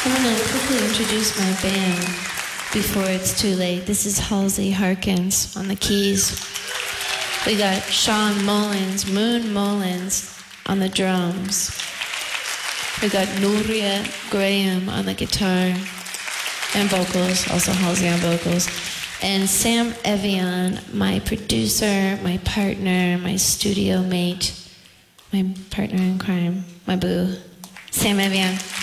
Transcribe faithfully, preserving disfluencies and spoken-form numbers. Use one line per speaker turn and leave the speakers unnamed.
I'm going to quickly introduce my band before it's too late. This is Halsey Harkins on the keys. We got Sean Mullins, Moon Mullins on the drums. We got Nuria Graham on the guitar and vocals, also Halsey on vocals. And Sam Evian, my producer, my partner, my studio mate, my partner in crime, my boo, Sam Evian.